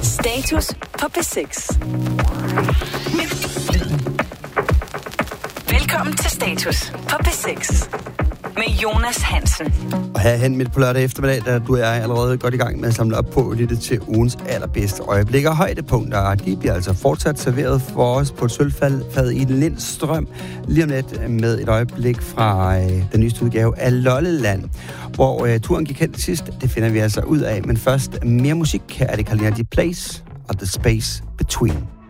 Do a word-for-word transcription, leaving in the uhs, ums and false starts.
Status på P seks. Velkommen til Status på P seks med Jonas Hansen. Og herhen midt på lørdag eftermiddag, der du og jeg er allerede godt i gang med at samle op på lidt til ugens allerbedste øjeblikke og højdepunkter. Og de bliver altså fortsat serveret for os på et sølvfad i Lindstrøm. Lige om lidt med et øjeblik fra øh, den nyeste udgave af Lolleland, hvor øh, turen gik hen sidst. Det finder vi altså ud af. Men først mere musik. Her er det Carolina Di Place og The Space Between.